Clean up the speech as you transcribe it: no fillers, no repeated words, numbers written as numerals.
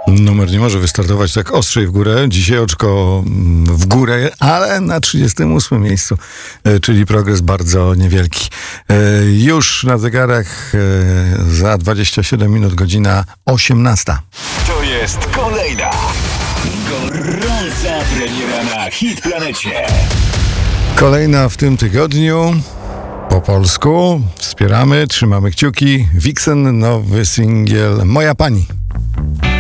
Numer nie może wystartować tak ostrzej w górę. Dzisiaj oczko w górę, ale na 38 miejscu, czyli progres bardzo niewielki. Już na zegarach za 27 minut godzina 18. To jest kolejna gorąca premiera na Hit Planecie. Kolejna w tym tygodniu. Po polsku wspieramy, trzymamy kciuki. Vixen, nowy singiel Moja Pani.